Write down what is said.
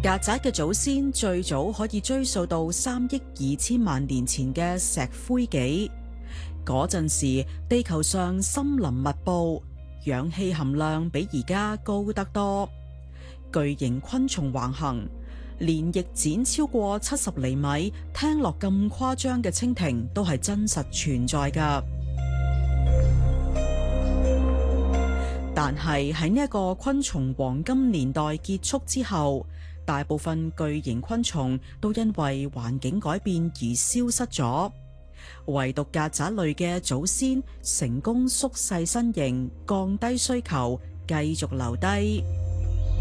曱甴嘅祖先最早可以追溯到3億2千萬年前嘅石灰紀，嗰陣時地球上森林密布，氧氣含量比而家高得多。巨型昆蟲橫行，連翼展超過70厘米，聽落咁誇張嘅蜻蜓都係真實存在㗎。但係喺呢一個昆蟲黃金年代結束之後，大部分巨型昆蟲都因為環境改變而消失咗，唯獨曱甴類嘅祖先成功縮細身形，降低需求，繼續留低。